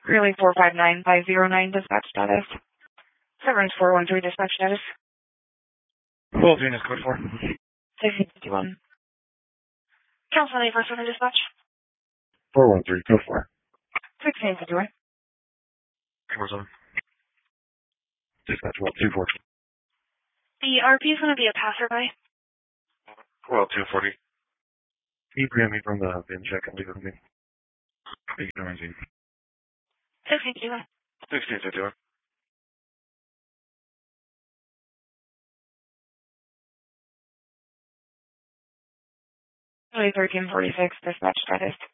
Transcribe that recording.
Greeley 459509 dispatch status. Severance 413 dispatch status. Full unit code 4. 1651. Council on first order dispatch. 413, code 4. 1651. Amazon. Dispatch, well, 240. The RP is going to be a passerby. Well, 240. Can you grab me from the bin check and leave it with me? 1651. 1651. 1651. Greeley 1346 dispatch status.